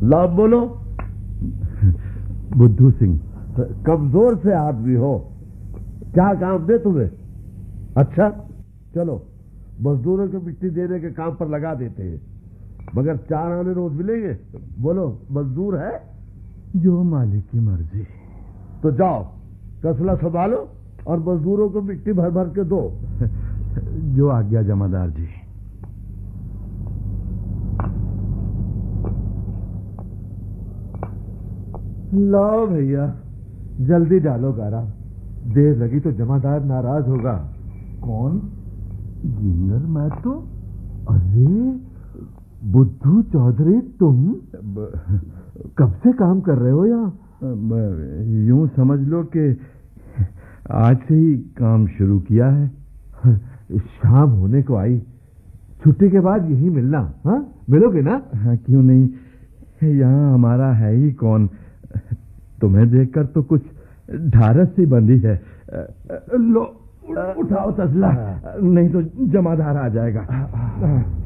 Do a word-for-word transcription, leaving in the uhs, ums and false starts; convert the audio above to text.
लाभ बोलो। बुद्धू सिंह। कमजोर से आदमी हो, क्या काम दे तुम्हें? अच्छा चलो, मजदूरों को मिट्टी देने के काम पर लगा देते हैं, मगर चार आने रोज मिलेंगे। बोलो, मंजूर है? जो मालिक की मर्जी। तो जाओ, कसला संभालो और मजदूरों को मिट्टी भर भर के दो। जो आज्ञा जमादार जी। लो भैया, जल्दी डालो गारा, देर लगी तो जमादार नाराज होगा। कौन? जिंगर मैं तो। अरे बुद्धू चौधरी, तुम कब से काम कर रहे हो यहाँ? यूं समझ लो कि आज से ही काम शुरू किया है। शाम होने को आई, छुट्टी के बाद यही मिलना। हाँ, मिलोगे ना? हाँ, क्यों नहीं, यहाँ हमारा है ही कौन। तुम्हें देखकर तो कुछ ढारस सी बंधी है। लो उठाओ तसला, नहीं तो जमादार आ जाएगा।